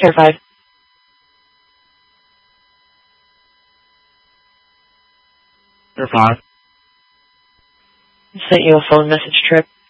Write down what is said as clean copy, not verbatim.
Care 5. Care 5. Sent you a phone message, Trip.